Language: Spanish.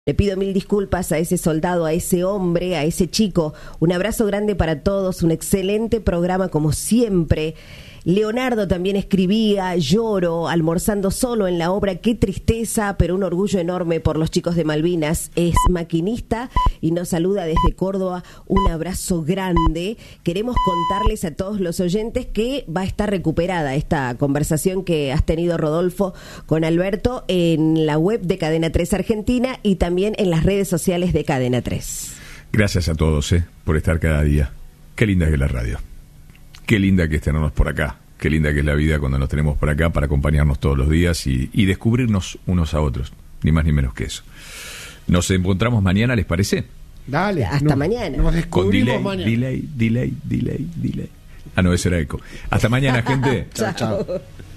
Le pido mil disculpas a ese soldado, a ese hombre, a ese chico. Un abrazo grande para todos, un excelente programa como siempre. Leonardo también escribía: lloro almorzando solo en la obra, qué tristeza, pero un orgullo enorme por los chicos de Malvinas. Es maquinista y nos saluda desde Córdoba. Un abrazo grande. Queremos contarles a todos los oyentes que va a estar recuperada esta conversación que has tenido, Rodolfo, con Alberto en la web de Cadena 3 Argentina y también en las redes sociales de Cadena 3. Gracias a todos por estar cada día. Qué linda que es la radio. Qué linda que es tenernos por acá, qué linda que es la vida cuando nos tenemos por acá para acompañarnos todos los días y descubrirnos unos a otros, ni más ni menos que eso. Nos encontramos mañana, ¿les parece? Dale. Hasta mañana. Nos descubrimos Con mañana. delay. Ah, no, ese era eco. Hasta mañana, gente. Chao.